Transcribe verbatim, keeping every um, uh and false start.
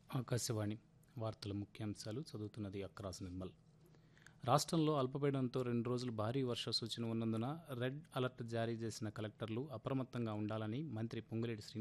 ఆకాశవాణి వార్తల ముఖ్యాంశాలు చదువుతున్నది అక్రాస్ నిర్మల్. రాష్ట్రంలో అల్పపీడనంతో రెండు రోజులు భారీ వర్ష సూచన ఉన్నందున రెడ్ అలర్ట్ జారీ చేసిన కలెక్టర్లు అప్రమత్తంగా ఉండాలని మంత్రి పొంగులేటి శ్రీనివాసరెడ్డి